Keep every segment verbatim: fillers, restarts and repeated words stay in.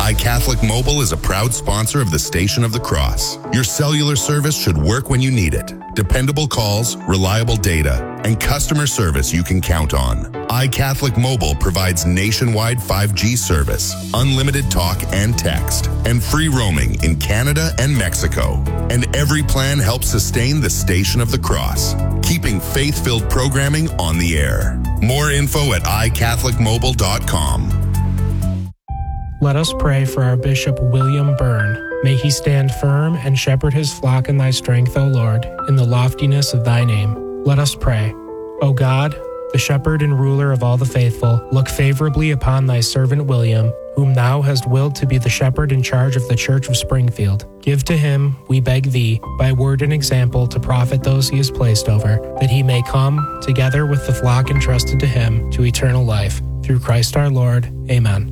iCatholic Mobile is a proud sponsor of the Station of the Cross. Your cellular service should work when you need it. Dependable calls, reliable data, and customer service you can count on. iCatholic Mobile provides nationwide five G service, unlimited talk and text, and free roaming in Canada and Mexico. And every plan helps sustain the Station of the Cross, keeping faith-filled programming on the air. More info at i catholic mobile dot com. Let us pray for our Bishop William Byrne. May he stand firm and shepherd his flock in thy strength, O Lord, in the loftiness of thy name. Let us pray. O God, the shepherd and ruler of all the faithful, look favorably upon thy servant William, whom thou hast willed to be the shepherd in charge of the Church of Springfield. Give to him, we beg thee, by word and example to profit those he has placed over, that he may come, together with the flock entrusted to him, to eternal life. Through Christ our Lord. Amen.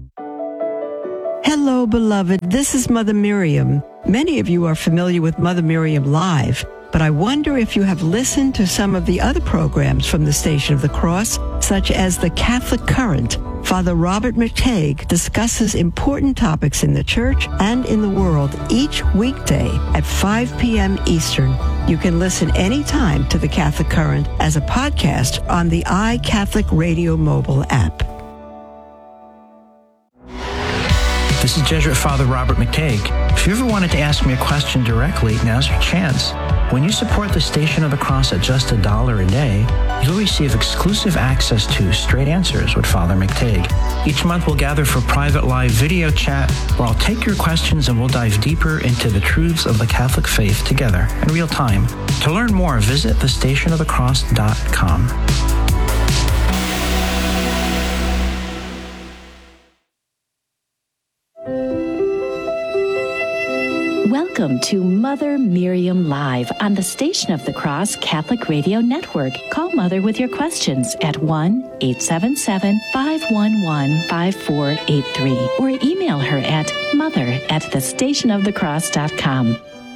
Hello, beloved. This is Mother Miriam. Many of you are familiar with Mother Miriam Live, but I wonder if you have listened to some of the other programs from the Station of the Cross, such as The Catholic Current. Father Robert McTague discusses important topics in the church and in the world each weekday at five p.m. Eastern. You can listen anytime to The Catholic Current as a podcast on the iCatholic Radio mobile app. This is Jesuit Father Robert McTague. If you ever wanted to ask me a question directly, now's your chance. When you support the Station of the Cross at just a dollar a day, you'll receive exclusive access to Straight Answers with Father McTague. Each month we'll gather for private live video chat where I'll take your questions and we'll dive deeper into the truths of the Catholic faith together in real time. To learn more, visit the station of the cross dot com. Welcome to Mother Miriam Live on the Station of the Cross Catholic Radio Network. Call Mother with your questions at one eight seven seven, five one one, five four eight three or email her at mother at the station of the cross dot com.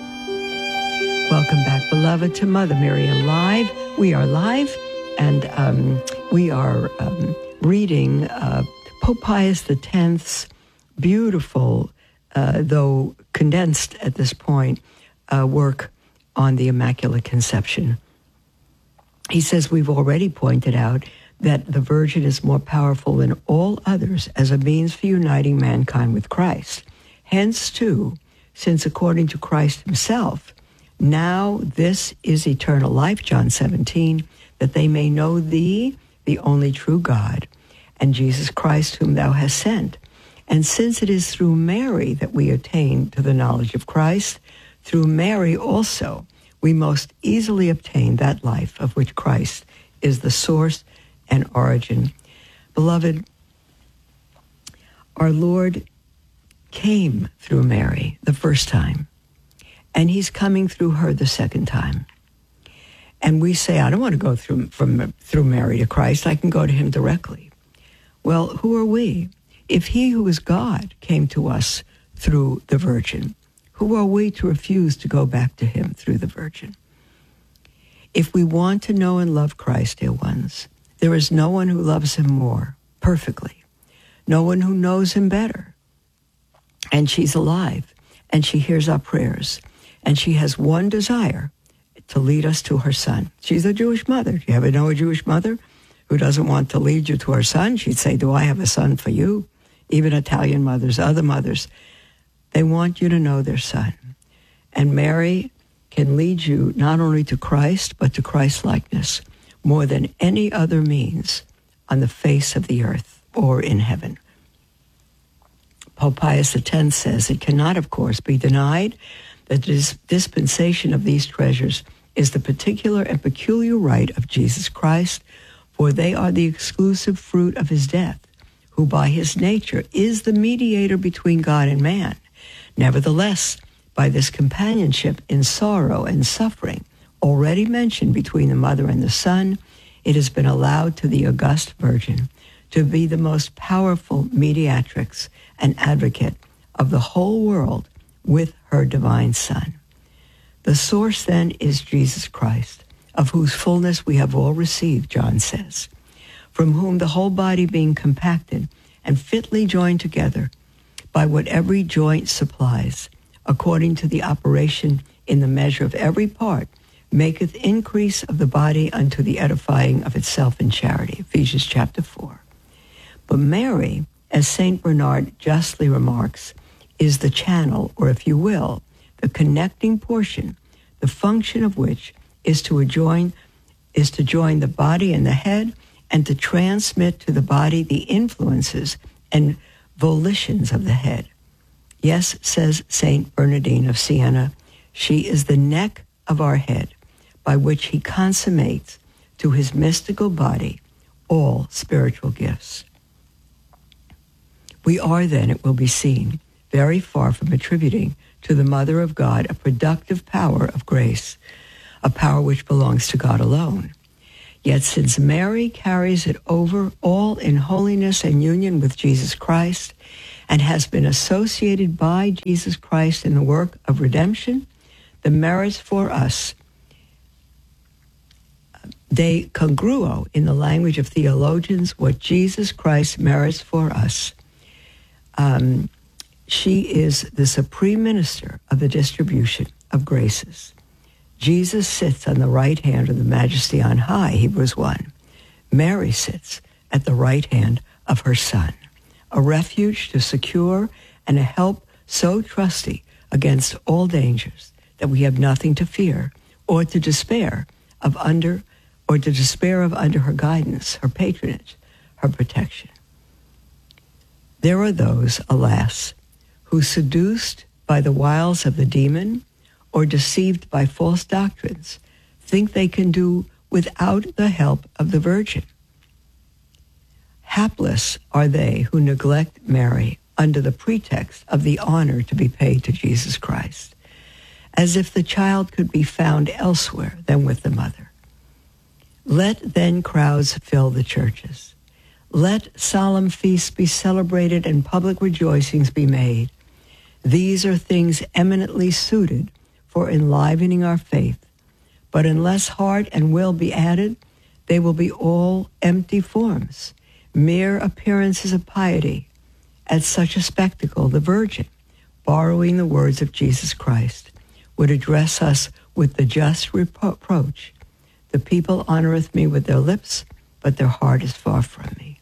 Welcome back, beloved, to Mother Miriam Live. We are live, and um, we are um, reading uh, Pope Pius X's beautiful, uh, though condensed at this point, uh, work on the Immaculate Conception. He says we've already pointed out that the Virgin is more powerful than all others as a means for uniting mankind with Christ. Hence, too, since according to Christ himself, now this is eternal life, John seventeen, that they may know thee, the only true God, and Jesus Christ whom thou hast sent. And since it is through Mary that we attain to the knowledge of Christ, through Mary also we most easily obtain that life of which Christ is the source and origin. Beloved, our Lord came through Mary the first time, and he's coming through her the second time. And we say, I don't want to go through from through Mary to Christ. I can go to him directly. Well, who are we? If he who is God came to us through the Virgin, who are we to refuse to go back to him through the Virgin? If we want to know and love Christ, dear ones, there is no one who loves him more perfectly, no one who knows him better. And she's alive, and she hears our prayers, and she has one desire, to lead us to her son. She's a Jewish mother. Do you ever know a Jewish mother who doesn't want to lead you to her son? She'd say, do I have a son for you? Even Italian mothers, other mothers, they want you to know their son. And Mary can lead you not only to Christ, but to Christ-likeness more than any other means on the face of the earth or in heaven. Pope Pius X says, it cannot, of course, be denied that this dispensation of these treasures is the particular and peculiar right of Jesus Christ, for they are the exclusive fruit of his death, who by his nature is the mediator between God and man. Nevertheless, by this companionship in sorrow and suffering, already mentioned between the mother and the son, it has been allowed to the august Virgin to be the most powerful mediatrix and advocate of the whole world with her divine Son. The source then is Jesus Christ, of whose fullness we have all received, John says, from whom the whole body being compacted and fitly joined together by what every joint supplies, according to the operation in the measure of every part, maketh increase of the body unto the edifying of itself in charity. Ephesians chapter four. But Mary, as Saint Bernard justly remarks, is the channel, or if you will, the connecting portion, the function of which is to adjoin, is to join the body and the head, and to transmit to the body the influences and volitions of the head. Yes, says Saint Bernardine of Siena, she is the neck of our head, by which he consummates to his mystical body all spiritual gifts. We are then, it will be seen, very far from attributing to the Mother of God a productive power of grace, a power which belongs to God alone. Yet since Mary carries it over all in holiness and union with Jesus Christ, and has been associated by Jesus Christ in the work of redemption, the merits for us, de congruo, in the language of theologians, what Jesus Christ merits for us. Um, she is the supreme minister of the distribution of graces. Jesus sits on the right hand of the Majesty on high, Hebrews one. Mary sits at the right hand of her Son, a refuge to secure and a help so trusty against all dangers that we have nothing to fear or to despair of under or to despair of under her guidance, her patronage, her protection. There are those, alas, who, seduced by the wiles of the demon or deceived by false doctrines, think they can do without the help of the Virgin. Hapless are they who neglect Mary under the pretext of the honor to be paid to Jesus Christ, as if the child could be found elsewhere than with the mother. Let then crowds fill the churches. Let solemn feasts be celebrated and public rejoicings be made. These are things eminently suited for enlivening our faith. But unless heart and will be added, they will be all empty forms, mere appearances of piety. At such a spectacle, the Virgin, borrowing the words of Jesus Christ, would address us with the just reproach, "The people honoreth me with their lips, but their heart is far from me."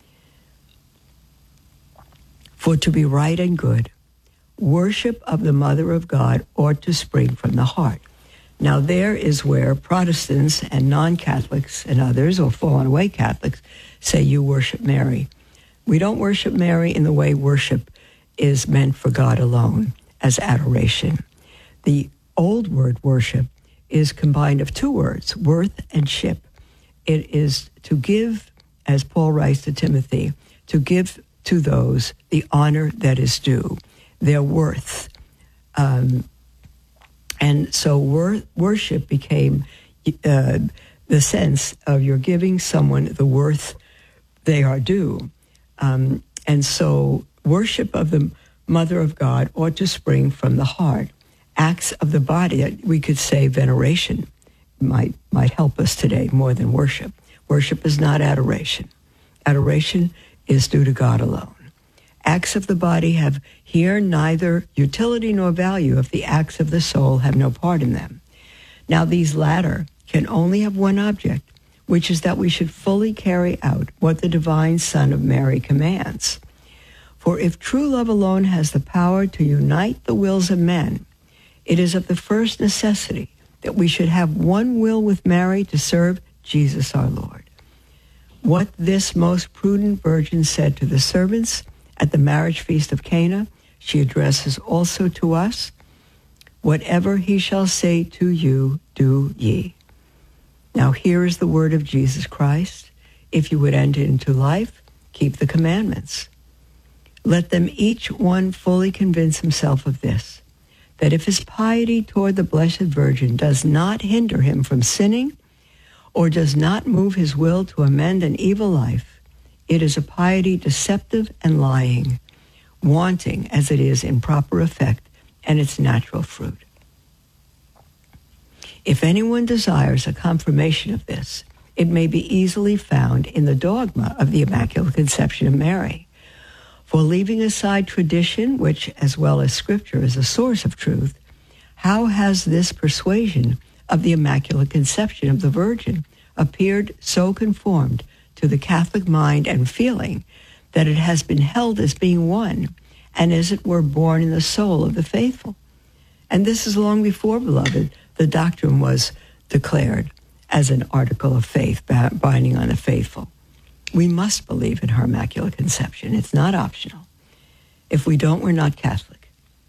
For to be right and good, worship of the Mother of God ought to spring from the heart. Now there is where Protestants and non-Catholics and others, or fallen away Catholics, say you worship Mary. We don't worship Mary in the way worship is meant for God alone, as adoration. The old word worship is combined of two words, worth and ship. It is to give, as Paul writes to Timothy, to give to those the honor that is due, their worth. Um, and so wor- worship became uh, the sense of you're giving someone the worth they are due. Um, and so worship of the Mother of God ought to spring from the heart. Acts of the body, we could say veneration, might might help us today more than worship. Worship is not adoration. Adoration is due to God alone. Acts of the body have here neither utility nor value if the acts of the soul have no part in them. Now these latter can only have one object, which is that we should fully carry out what the divine Son of Mary commands. For if true love alone has the power to unite the wills of men, it is of the first necessity that we should have one will with Mary to serve Jesus our Lord. What this most prudent virgin said to the servants at the marriage feast of Cana, she addresses also to us. Whatever he shall say to you, do ye. Now here is the word of Jesus Christ. If you would enter into life, keep the commandments. Let them each one fully convince himself of this, that if his piety toward the Blessed Virgin does not hinder him from sinning, or does not move his will to amend an evil life, it is a piety deceptive and lying, wanting as it is in proper effect and its natural fruit. If anyone desires a confirmation of this, it may be easily found in the dogma of the Immaculate Conception of Mary. For leaving aside tradition, which, as well as Scripture, is a source of truth, how has this persuasion of the Immaculate Conception of the Virgin appeared so conformed to the Catholic mind and feeling that it has been held as being one, and as it were born in the soul of the faithful? And this is long before, beloved, the doctrine was declared as an article of faith binding on the faithful. We must believe in her Immaculate Conception. It's not optional. If we don't, we're not Catholic.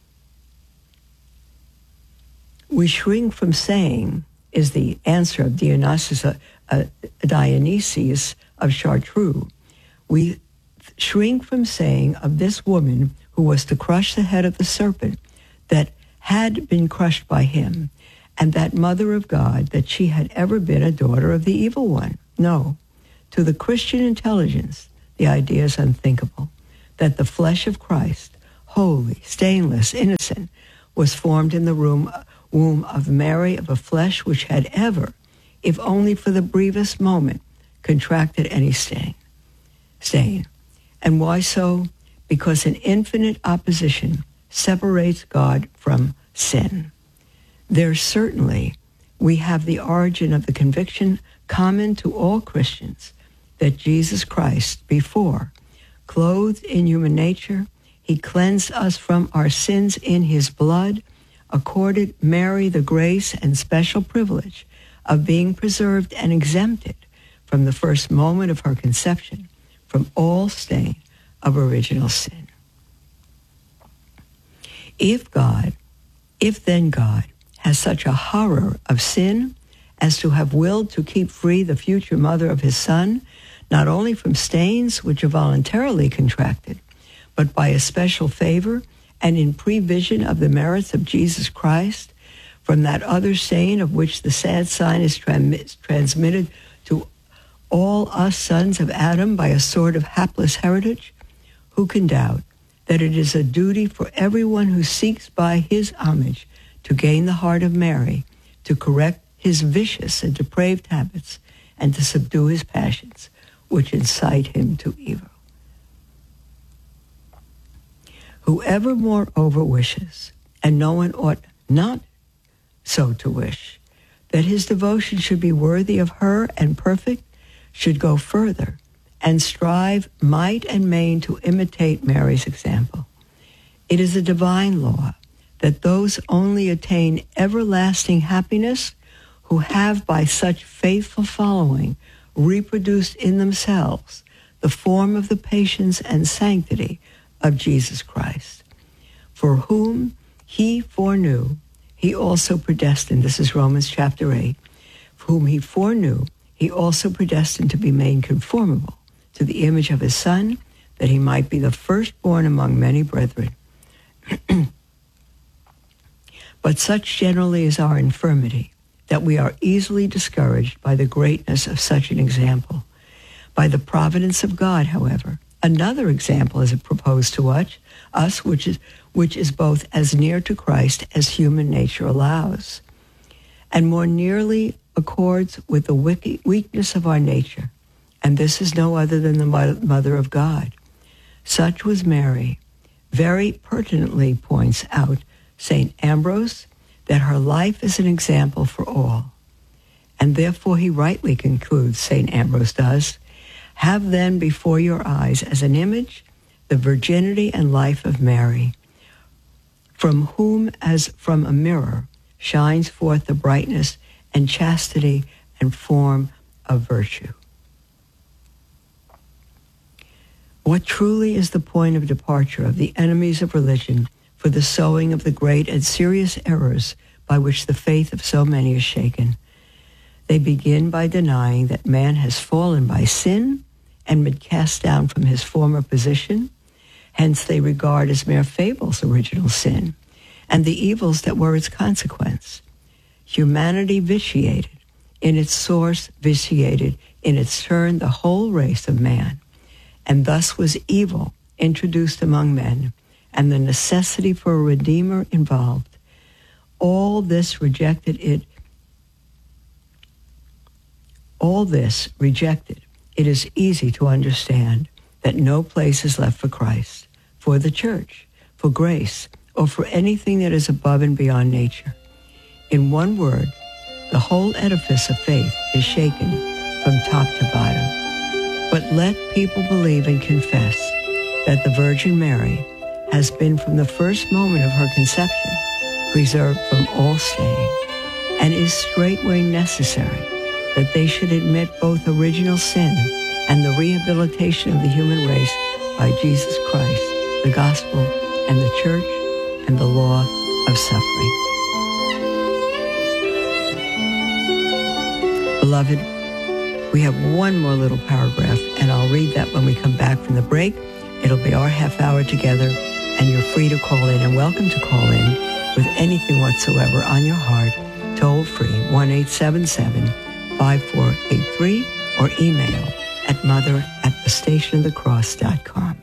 We shrink from saying, is the answer of Dionysius, uh, uh, Dionysius of Chartres. We shrink from saying of this woman who was to crush the head of the serpent that had been crushed by him, and that mother of God, that she had ever been a daughter of the evil one. No. To the Christian intelligence, the idea is unthinkable, that the flesh of Christ, holy, stainless, innocent, was formed in the room, womb of Mary, of a flesh which had ever, if only for the briefest moment, contracted any stain. Stain. And why so? Because an infinite opposition separates God from sin. There certainly we have the origin of the conviction common to all Christians that Jesus Christ, before, clothed in human nature, he cleansed us from our sins in his blood, accorded Mary the grace and special privilege of being preserved and exempted from the first moment of her conception from all stain of original sin. If God, if then God has such a horror of sin as to have willed to keep free the future mother of his Son, not only from stains which are voluntarily contracted, but by a special favor and in prevision of the merits of Jesus Christ, from that other stain of which the sad sign is trans- transmitted to all us sons of Adam by a sort of hapless heritage, who can doubt that it is a duty for everyone who seeks by his homage to gain the heart of Mary, to correct his vicious and depraved habits, and to subdue his passions, which incite him to evil. Whoever moreover wishes, and no one ought not so to wish, that his devotion should be worthy of her and perfect, should go further and strive might and main to imitate Mary's example. It is a divine law that those only attain everlasting happiness who have by such faithful following reproduced in themselves the form of the patience and sanctity of Jesus Christ, for whom he foreknew, he also predestined, this is Romans chapter eight, for whom he foreknew, he also predestined to be made conformable to the image of his Son, that he might be the firstborn among many brethren. But such generally is our infirmity, that we are easily discouraged by the greatness of such an example. By the providence of God, however, another example is proposed to us, us which is which is both as near to Christ as human nature allows, and more nearly accords with the weakness of our nature. And this is no other than the Mother of God. Such was Mary. Very pertinently points out Saint Ambrose that her life is an example for all. And therefore he rightly concludes, Saint Ambrose does, have then before your eyes as an image the virginity and life of Mary, from whom as from a mirror shines forth the brightness and chastity and form of virtue. What truly is the point of departure of the enemies of religion for the sowing of the great and serious errors by which the faith of so many is shaken? They begin by denying that man has fallen by sin and been cast down from his former position. Hence they regard as mere fables original sin and the evils that were its consequence. Humanity vitiated, in its source vitiated, in its turn the whole race of man. And thus was evil introduced among men, and the necessity for a Redeemer involved. All this rejected it. All this rejected, it is easy to understand that no place is left for Christ, for the church, for grace, or for anything that is above and beyond nature. In one word, the whole edifice of faith is shaken from top to bottom. But let people believe and confess that the Virgin Mary has been from the first moment of her conception preserved from all stain, and is straightway necessary that they should admit both original sin and the rehabilitation of the human race by Jesus Christ, the gospel, and the church, and the law of suffering. Beloved, we have one more little paragraph, and I'll read that when we come back from the break. It'll be our half hour together, and you're free to call in, and welcome to call in with anything whatsoever on your heart, toll free, one eight seven seven, five four eight three, or email at mother at the station of the cross dot com.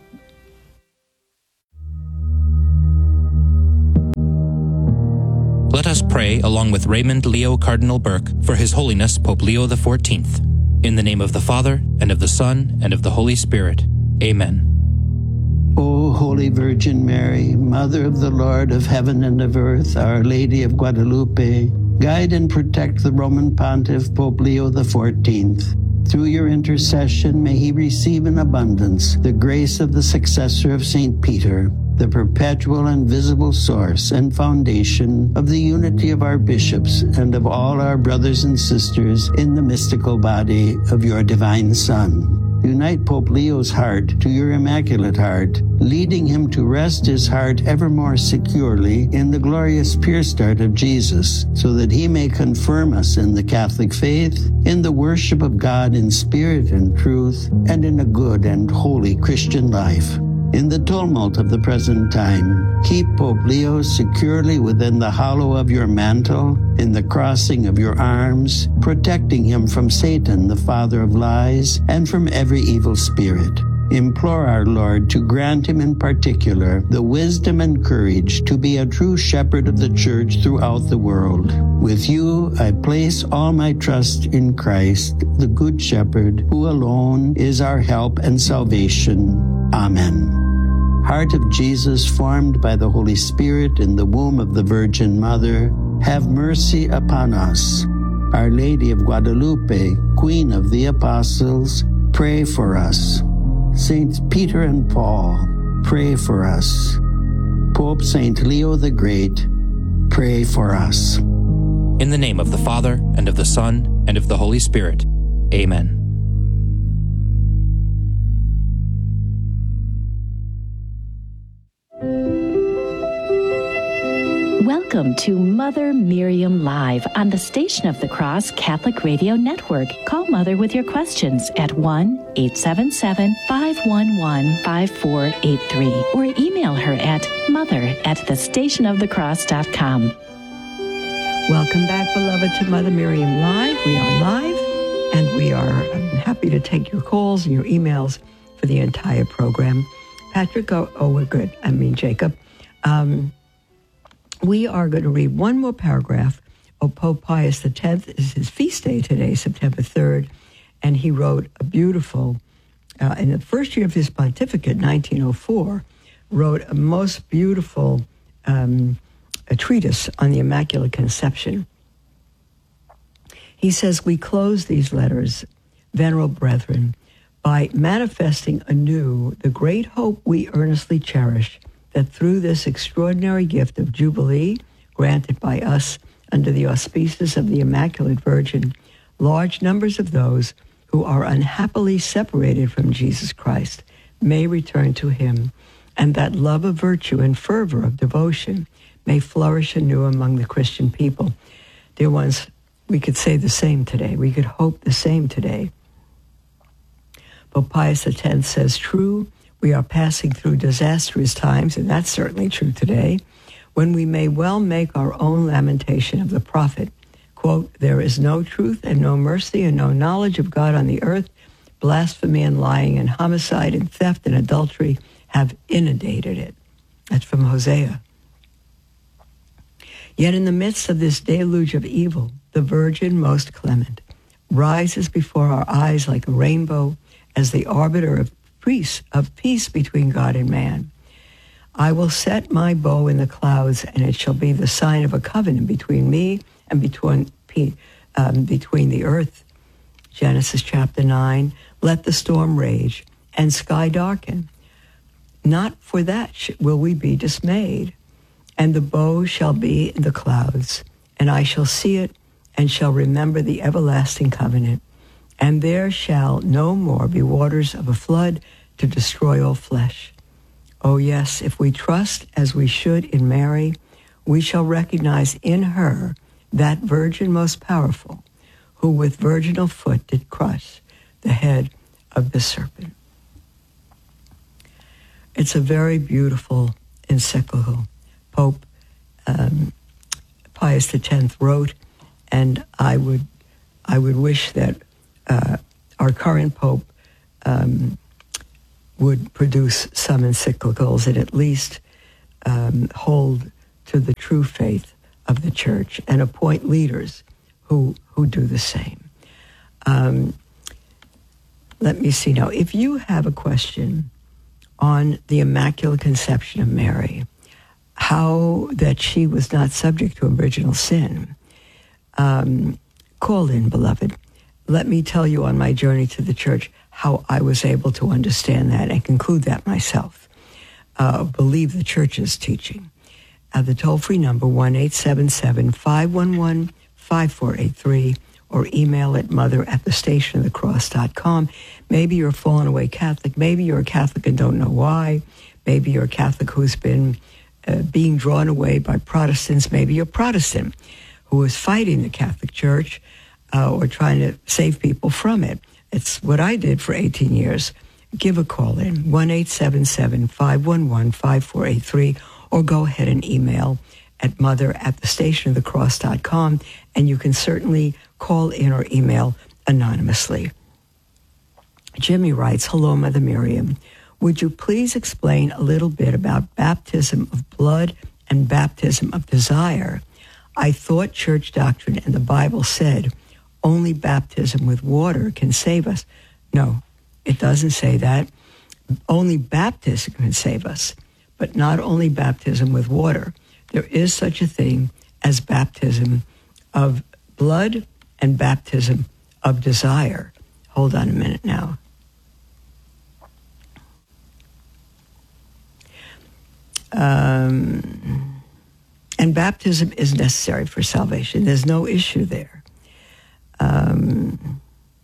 Let us pray along with Raymond Leo Cardinal Burke for His Holiness Pope Leo the fourteenth. In the name of the Father, and of the Son, and of the Holy Spirit. Amen. O Holy Virgin Mary, Mother of the Lord of heaven and of earth, Our Lady of Guadalupe, guide and protect the Roman Pontiff Pope Leo the fourteenth. Through your intercession, may he receive in abundance the grace of the successor of Saint Peter, the perpetual and visible source and foundation of the unity of our bishops and of all our brothers and sisters in the mystical body of your divine Son. Unite Pope Leo's heart to your Immaculate Heart, leading him to rest his heart ever more securely in the glorious pure start of Jesus, so that he may confirm us in the Catholic faith, in the worship of God in spirit and truth, and in a good and holy Christian life. In the tumult of the present time, keep Pope Leo securely within the hollow of your mantle, in the crossing of your arms, protecting him from Satan, the father of lies, and from every evil spirit. Implore our Lord to grant him in particular the wisdom and courage to be a true shepherd of the church throughout the world. With you, I place all my trust in Christ, the Good Shepherd, who alone is our help and salvation. Amen. Heart of Jesus, formed by the Holy Spirit in the womb of the Virgin Mother, have mercy upon us. Our Lady of Guadalupe, Queen of the Apostles, pray for us. Saints Peter and Paul, pray for us. Pope Saint Leo the Great, pray for us. In the name of the Father, and of the Son, and of the Holy Spirit. Amen. Welcome to Mother Miriam Live on the Station of the Cross Catholic Radio Network. Call Mother with your questions at one eight seven seven, five one one, five four eight three or email her at mother at the station of the cross dot com. Welcome back, beloved, to Mother Miriam Live. We are live, and we are um, happy to take your calls and your emails for the entire program. Patrick, oh, oh we're good. I mean, Jacob. Um, We are going to read one more paragraph of Pope Pius the tenth. It's his feast day today, September third, and he wrote a beautiful, uh, in the first year of his pontificate, nineteen oh four, wrote a most beautiful um, a treatise on the Immaculate Conception. He says, we close these letters, venerable brethren, by manifesting anew the great hope we earnestly cherish, that through this extraordinary gift of Jubilee, granted by us under the auspices of the Immaculate Virgin, large numbers of those who are unhappily separated from Jesus Christ may return to him, and that love of virtue and fervor of devotion may flourish anew among the Christian people. Dear ones, we could say the same today. We could hope the same today. Pope Pius the tenth says, true, we are passing through disastrous times, and that's certainly true today, when we may well make our own lamentation of the prophet. Quote, there is no truth and no mercy and no knowledge of God on the earth. Blasphemy and lying and homicide and theft and adultery have inundated it. That's from Hosea. Yet in the midst of this deluge of evil, the Virgin most clement rises before our eyes like a rainbow as the arbiter of peace, of peace between God and man. I will set my bow in the clouds, and it shall be the sign of a covenant between me and between, um, between the earth. Genesis chapter nine, let the storm rage and sky darken. Not for that will we be dismayed. And the bow shall be in the clouds, and I shall see it, and shall remember the everlasting covenant. And there shall no more be waters of a flood to destroy all flesh. Oh yes, if we trust as we should in Mary, we shall recognize in her that virgin most powerful, who with virginal foot did crush the head of the serpent. It's a very beautiful encyclical Pope um, Pius the Tenth wrote, and I would I would wish that uh, our current Pope um, would produce some encyclicals and at least um, hold to the true faith of the Church and appoint leaders who who do the same. Um, let me see now. If you have a question on the Immaculate Conception of Mary, how that she was not subject to original sin, um, call in, beloved. Let me tell you on my journey to the Church how I was able to understand that and conclude that myself. Uh, believe the Church's teaching. Uh, the toll-free number, one eight seven seven, five one one, five four eight three, or email at mother at the station of the cross dot com. Maybe you're a fallen away Catholic. Maybe you're a Catholic and don't know why. Maybe you're a Catholic who's been uh, being drawn away by Protestants. Maybe you're a Protestant who is fighting the Catholic Church uh, or trying to save people from it. It's what I did for eighteen years. Give a call in, one eight seven seven, five one one, five four eight three, or go ahead and email at mother at the station of the cross dot com, and you can certainly call in or email anonymously. Jimmy writes, hello, Mother Miriam. Would you please explain a little bit about baptism of blood and baptism of desire? I thought church doctrine and the Bible said only baptism with water can save us. No, it doesn't say that. Only baptism can save us, but not only baptism with water. There is such a thing as baptism of blood and baptism of desire. Hold on a minute now. Um, and baptism is necessary for salvation. There's no issue there. Um,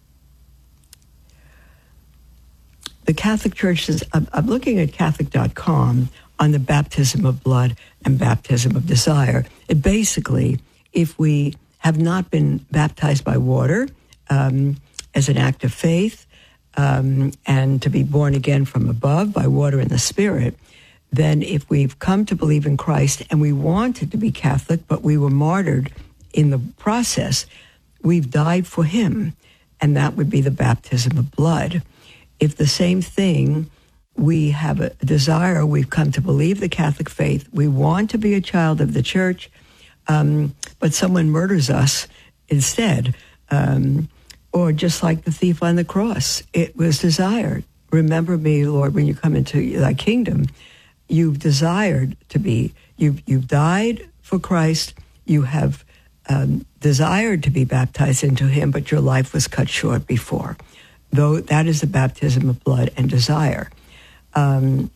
the Catholic Church is, I'm, I'm looking at Catholic dot com on the baptism of blood and baptism of desire. It basically, if we have not been baptized by water um, as an act of faith um, and to be born again from above by water and the Spirit, then if we've come to believe in Christ and we wanted to be Catholic, but we were martyred in the process, we've died for him, and that would be the baptism of blood. If the same thing, we have a desire, we've come to believe the Catholic faith, we want to be a child of the Church, um, but someone murders us instead, um, or just like the thief on the cross, it was desired. Remember me, Lord, when you come into thy kingdom. You've desired to be, you've, you've died for Christ, you have um, desired to be baptized into him, but your life was cut short before. Though that is the baptism of blood and desire. Um,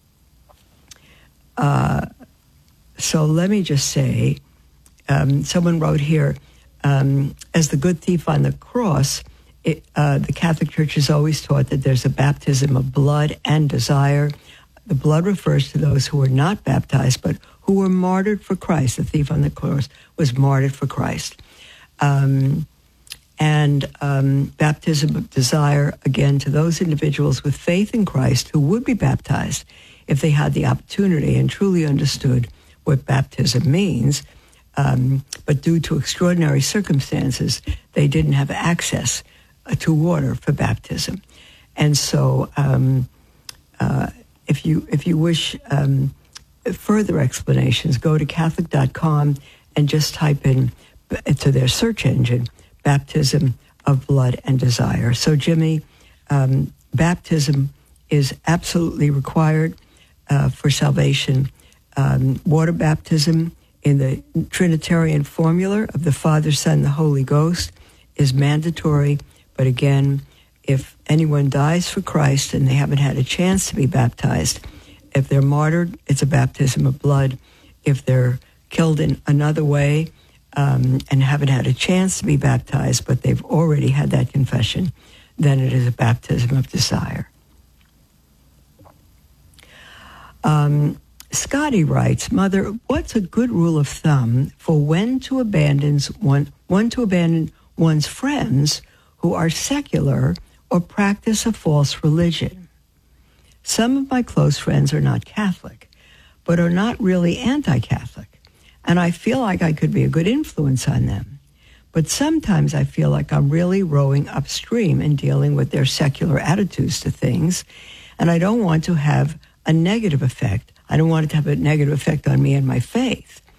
uh, so let me just say, um, someone wrote here, um, as the good thief on the cross, it, uh, the Catholic Church has always taught that there's a baptism of blood and desire. The blood refers to those who were not baptized, but who were martyred for Christ. The thief on the cross was martyred for Christ. Um, and um, baptism of desire, again, to those individuals with faith in Christ who would be baptized if they had the opportunity and truly understood what baptism means. Um, but due to extraordinary circumstances, they didn't have access uh, to water for baptism. And so um, uh, if you if you wish um, further explanations, go to Catholic dot com and just type in to their search engine, baptism of blood and desire. So, Jimmy, um, baptism is absolutely required. uh, for salvation. Um, water baptism in the Trinitarian formula of the Father, Son, the Holy Ghost is mandatory. But again, if anyone dies for Christ and they haven't had a chance to be baptized, if they're martyred, it's a baptism of blood. If they're killed in another way um, and haven't had a chance to be baptized, but they've already had that confession, then it is a baptism of desire. Um, Scotty writes, Mother, what's a good rule of thumb for when to abandon one, one to abandon one's friends who are secular or practice a false religion? Some of my close friends are not Catholic, but are not really anti-Catholic, and I feel like I could be a good influence on them. But sometimes I feel like I'm really rowing upstream in dealing with their secular attitudes to things, and I don't want to have a negative effect. I don't want it to have a negative effect on me and my faith.